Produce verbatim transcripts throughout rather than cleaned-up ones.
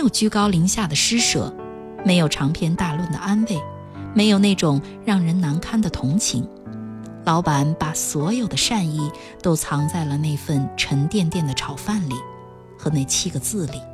有居高临下的施舍，没有长篇大论的安慰，没有那种让人难堪的同情。老板把所有的善意都藏在了那份沉甸甸的炒饭里和那七个字里。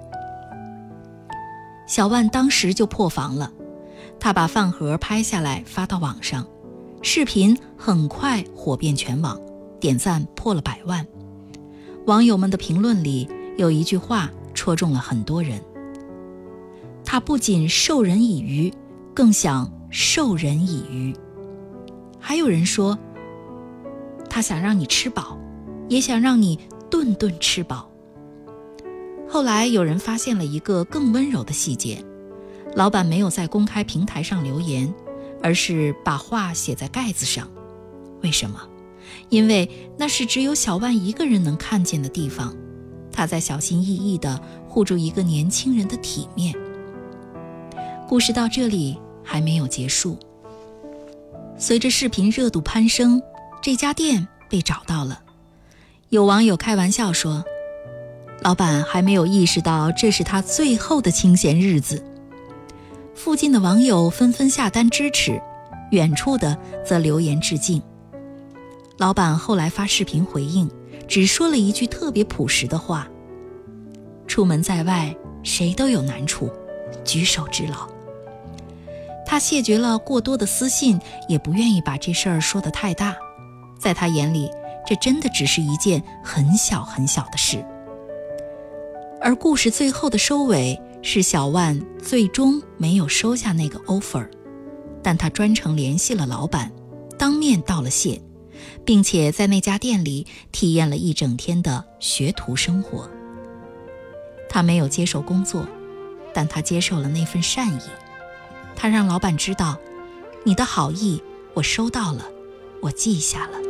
小万当时就破防了，他把饭盒拍下来发到网上，视频很快火遍全网，点赞破了百万。网友们的评论里有一句话戳中了很多人：他不仅授人以渔，更想授人以渔。还有人说，他想让你吃饱，也想让你顿顿吃饱。后来有人发现了一个更温柔的细节，老板没有在公开平台上留言，而是把话写在盖子上。为什么？因为那是只有小万一个人能看见的地方，他在小心翼翼地护住一个年轻人的体面。故事到这里还没有结束。随着视频热度攀升，这家店被找到了。有网友开玩笑说，老板还没有意识到这是他最后的清闲日子。附近的网友纷纷下单支持，远处的则留言致敬。老板后来发视频回应，只说了一句特别朴实的话：出门在外，谁都有难处，举手之劳。他谢绝了过多的私信，也不愿意把这事儿说得太大。在他眼里，这真的只是一件很小很小的事。而故事最后的收尾是小万最终没有收下那个 offer， 但他专程联系了老板，当面道了谢，并且在那家店里体验了一整天的学徒生活。他没有接受工作，但他接受了那份善意。他让老板知道，你的好意我收到了，我记下了。